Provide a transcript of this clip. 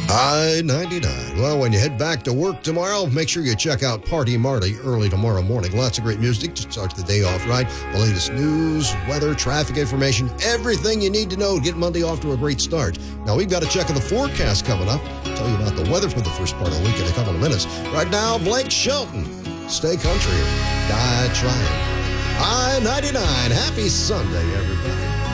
I-99. Well, when you head back to work tomorrow, make sure you check out Party Marty early tomorrow morning. Lots of great music to start the day off right. The latest news, weather, traffic information, everything you need to know to get Monday off to a great start. Now, we've got a check of the forecast coming up. I'll tell you about the weather for the first part of the week in a couple of minutes. Right now, Blake Shelton. Stay country. Die trying. I-99. Happy Sunday, everybody.